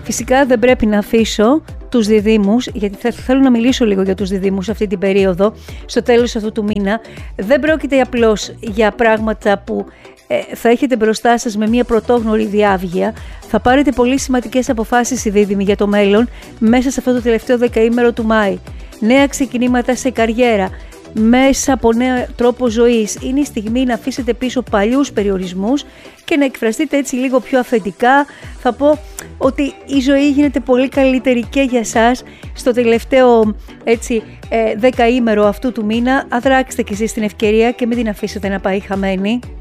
Φυσικά δεν πρέπει να αφήσω τους διδύμους, γιατί θέλω να μιλήσω λίγο για τους διδύμους αυτή την περίοδο, στο τέλος αυτού του μήνα. Δεν πρόκειται απλώς για πράγματα που θα έχετε μπροστά σας με μια πρωτόγνωρη διάβγεια. Θα πάρετε πολύ σημαντικές αποφάσεις οι δίδυμοι για το μέλλον μέσα σε αυτό το τελευταίο δεκαήμερο του Μάη. Νέα ξεκινήματα σε καριέρα, μέσα από νέο τρόπο ζωής. Είναι η στιγμή να αφήσετε πίσω παλιούς περιορισμούς και να εκφραστείτε έτσι λίγο πιο αυθεντικά. Θα πω ότι η ζωή γίνεται πολύ καλύτερη και για σας στο τελευταίο έτσι, δεκαήμερο αυτού του μήνα. Αδράξτε κι εσείς την ευκαιρία και μην την αφήσετε να πάει χαμένη.